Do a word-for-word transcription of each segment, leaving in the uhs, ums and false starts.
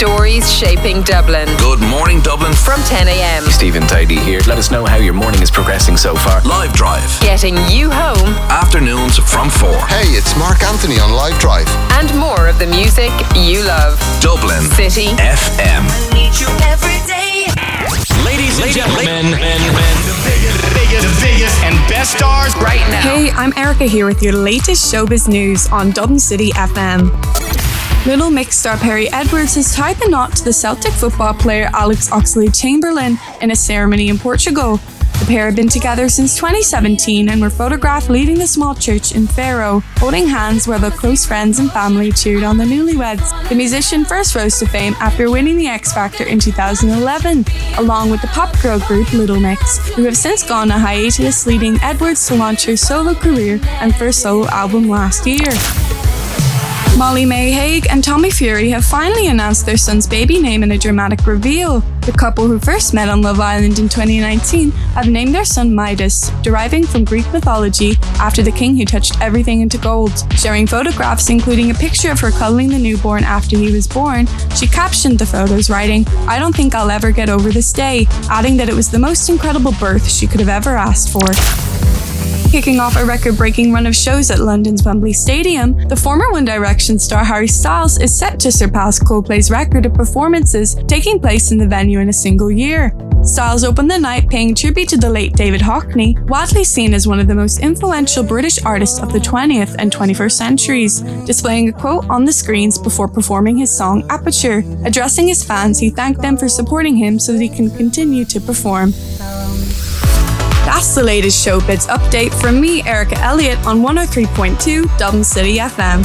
Stories shaping Dublin. Good morning, Dublin. From ten a.m. Stephen Tidy here. Let us know how your morning is progressing so far. Live Drive. Getting you home. Afternoons from four. Hey, it's Mark Anthony on Live Drive. And more of the music you love. Dublin City F M. I need you every day. Ladies and gentlemen, men, men, the biggest, the biggest, the biggest and best stars right now. Hey, I'm Erica here with your latest showbiz news on Dublin City F M. Little Mix star Perry Edwards has tied the knot to the Celtic football player Alex Oxlade-Chamberlain in a ceremony in Portugal. The pair have been together since twenty seventeen and were photographed leading the small church in Faro, holding hands while their close friends and family cheered on the newlyweds. The musician first rose to fame after winning the X Factor in two thousand eleven, along with the pop girl group Little Mix, who have since gone on hiatus, leading Edwards to launch her solo career and first solo album last year. Molly May Hague and Tommy Fury have finally announced their son's baby name in a dramatic reveal. The couple, who first met on Love Island in twenty nineteen, have named their son Midas, deriving from Greek mythology after the king who touched everything into gold. Sharing photographs, including a picture of her cuddling the newborn after he was born, she captioned the photos, writing, "I don't think I'll ever get over this day," adding that it was the most incredible birth she could have ever asked for. Kicking off a record-breaking run of shows at London's Wembley Stadium, the former One Direction star Harry Styles is set to surpass Coldplay's record of performances taking place in the venue in a single year. Styles opened the night paying tribute to the late David Hockney, widely seen as one of the most influential British artists of the twentieth and twenty-first centuries, displaying a quote on the screens before performing his song Aperture. Addressing his fans, he thanked them for supporting him so that he can continue to perform. That's the latest showbiz update from me, Erica Elliott, on one oh three point two Dublin City F M.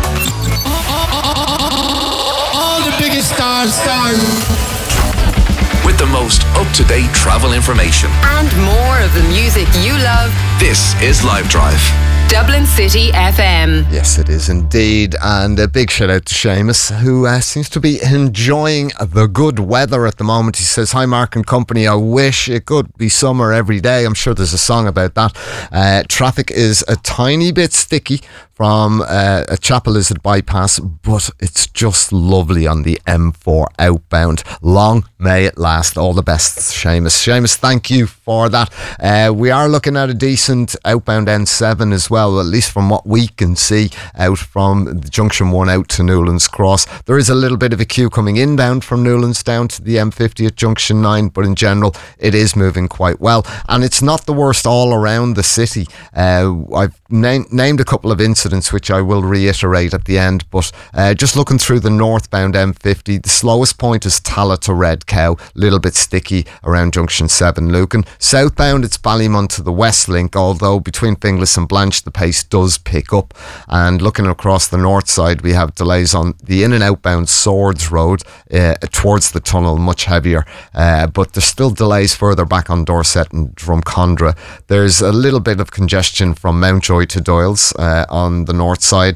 All the biggest stars, stars. With the most up-to-date travel information. And more of the music you love. This is Live Drive. Dublin City F M. Yes, it is indeed. And a big shout out to Seamus, who uh, seems to be enjoying the good weather at the moment. He says, "Hi Mark and company, I wish it could be summer every day." I'm sure there's a song about that. Uh, traffic is a tiny bit sticky from uh, a Chapel Lizard bypass, but it's just lovely on the M four outbound. Long may it last. All the best, Seamus. Seamus, thank you for that. Uh, we are looking at a decent outbound N seven as well, at least from what we can see out from the Junction one out to Newlands Cross. There is a little bit of a queue coming inbound from Newlands down to the M fifty at Junction nine, but in general it is moving quite well, and it's not the worst all around the city. Uh, I've na- named a couple of incidents which I will reiterate at the end, but uh, just looking through the northbound M fifty, the slowest point is Tallaght to Red Cow, a little bit sticky around Junction seven Lucan. Southbound it's Ballymun to the West Link, although between Finglas and Blanche the pace does pick up. And looking across the north side, we have delays on the in and outbound Swords Road uh, towards the tunnel, much heavier, uh, but there's still delays further back on Dorset and Drumcondra. There's a little bit of congestion from Mountjoy to Doyles uh, on the north side.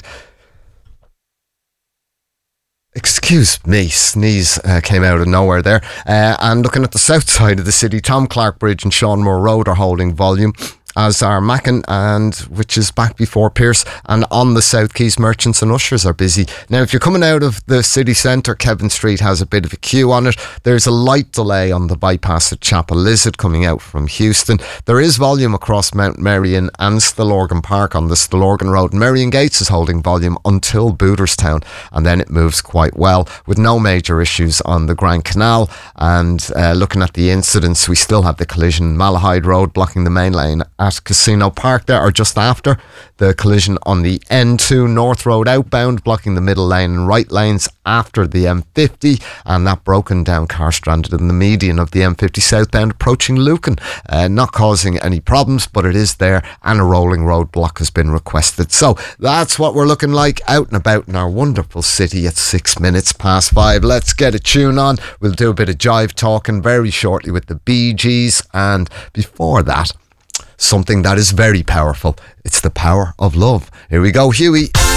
Excuse me, sneeze uh, came out of nowhere there. Uh, and looking at the south side of the city, Tom Clark Bridge and Sean Moore Road are holding volume, as are Mackin, and which is back before Pierce, and on the South Quays, merchants and ushers are busy. Now, if you're coming out of the city centre, Kevin Street has a bit of a queue on it. There's a light delay on the bypass at Chapel Lizard coming out from Houston. There is volume across Mount Merrion and Stillorgan Park on the Stillorgan Road. Merrion Gates is holding volume until Booterstown, and then it moves quite well with no major issues on the Grand Canal. And uh, looking at the incidents, we still have the collision Malahide Road blocking the main lane at Casino Park there, or just after the collision on the N two North Road outbound, blocking the middle lane and right lanes after the M fifty, and that broken down car stranded in the median of the M fifty southbound approaching Lucan, uh, not causing any problems, but it is there, and a rolling road block has been requested. So that's what we're looking like out and about in our wonderful city at six minutes past five. Let's get a tune on. We'll do a bit of jive talking very shortly with the Bee Gees, and before that, something that is very powerful. It's the power of love. Here we go, Huey.